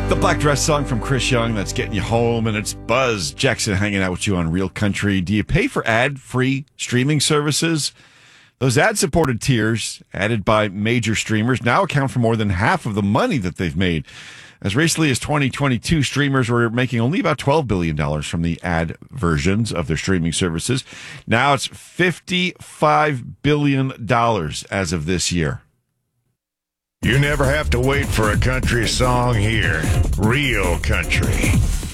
The Black Dress song from Chris Young that's getting you home, and it's Buzz Jackson hanging out with you on Real Country. Do you pay for ad-free streaming services? Those ad-supported tiers, added by major streamers, now account for more than half of the money that they've made. As recently as 2022, streamers were making only about $12 billion from the ad versions of their streaming services. Now it's $55 billion as of this year. You never have to wait for a country song here. Real Country.